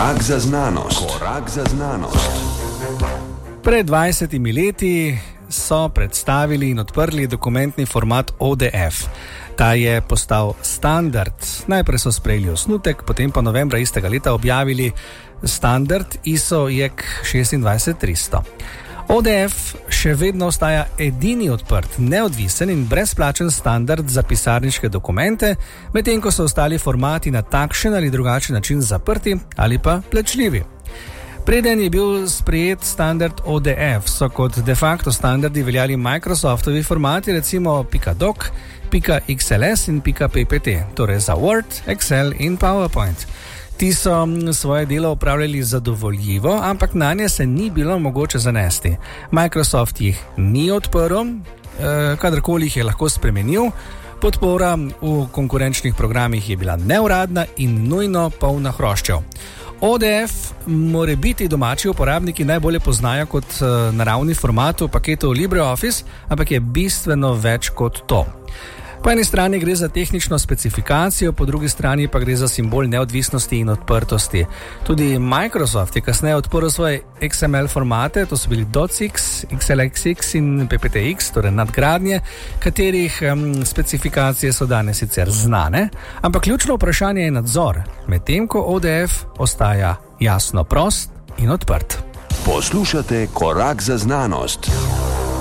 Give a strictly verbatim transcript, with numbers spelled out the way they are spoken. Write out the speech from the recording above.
Korak za znanost. Korak za znanost. Pred dvajsetimi leti so predstavili in odprli dokumentni format O D F. Ta je postal standard. Najprej so sprejeli osnutek, potem pa novembra istega leta objavili standard I S O J E K šestindvajset tristo. O D F še vedno ostaja edini odprt, neodvisen in brezplačen standard za pisarniške dokumente, medtem ko so ostali formati na takšen ali drugačen način zaprti ali pa plačljivi. Preden je bil sprejet standard O D F, so kot de facto standardi veljali Microsoftovi formati, recimo .doc, .xls in .ppt, torej za Word, Excel in PowerPoint. Ti so svoje delo opravljali zadovoljivo, ampak nanje se ni bilo mogoče zanesti. Microsoft jih ni odprl, kadarkoli jih je lahko spremenil, podpora v konkurenčnih programih je bila neuradna in nujno polna hroščev. O D F more biti domači uporabniki najbolje poznajo kot naravni format v paketu LibreOffice, ampak je bistveno več kot to. Po eni strani gre za tehnično specifikacijo, po drugi strani pa gre za simbol neodvisnosti in odprtosti. Tudi Microsoft je kasneje odprl svoje X M L formate, to so bili docx, X L X X in P P T X, torej nadgradnje, katerih um, specifikacije so danes sicer znane, ampak ključno vprašanje je nadzor, medtem ko O D F ostaja jasno prost in odprt. Poslušate Korak za znanost.